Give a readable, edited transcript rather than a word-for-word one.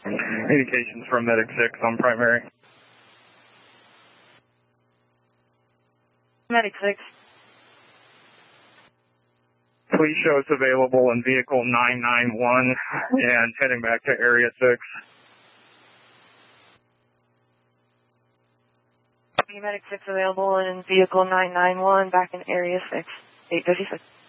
Communications from Medic 6 on primary. Medic 6. Please show us available in vehicle 991 and heading back to Area 6. Medic 6 available in vehicle 991 back in Area 6. 856.